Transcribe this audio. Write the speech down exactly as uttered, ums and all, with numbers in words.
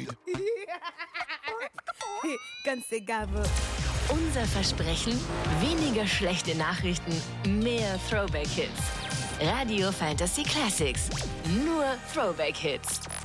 Ganz egal wo. Unser Versprechen: weniger schlechte Nachrichten, mehr Throwback-Hits. Radio Fantasy Classics. Nur Throwback-Hits.